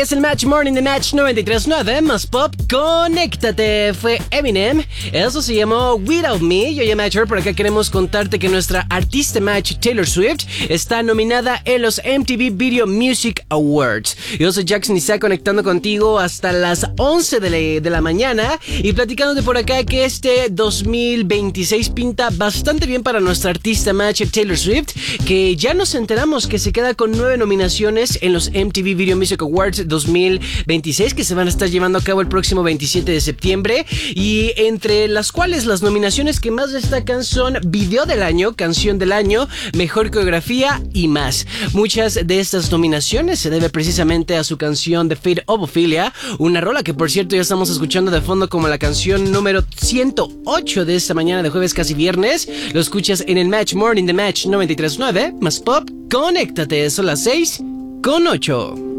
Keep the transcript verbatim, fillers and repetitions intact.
Es el Match Morning de Match noventa y tres punto nueve, más pop, conéctate. Fue Eminem, eso se llamó Without Me. Yo, ya Matcher, por acá queremos contarte que nuestra artista Match, Taylor Swift, está nominada en los M T V Video Music Awards. Yo soy Jackson Isaac, conectando contigo hasta las once de la, de la mañana y platicándote por acá que este dos mil veintiséis pinta bastante bien para nuestra artista Match, Taylor Swift, que ya nos enteramos que se queda con nueve nominaciones en los M T V Video Music Awards dos mil veintiséis, que se van a estar llevando a cabo el próximo veintisiete de septiembre, y entre las cuales las nominaciones que más destacan son Video del Año, Canción del Año, Mejor Coreografía y más. Muchas de estas nominaciones se debe precisamente a su canción The Fate of Ophelia, una rola que por cierto ya estamos escuchando de fondo como la canción número ciento ocho de esta mañana de jueves casi viernes. Lo escuchas en el Match Morning de Match noventa y tres punto nueve, más pop, conéctate, son las seis con ocho.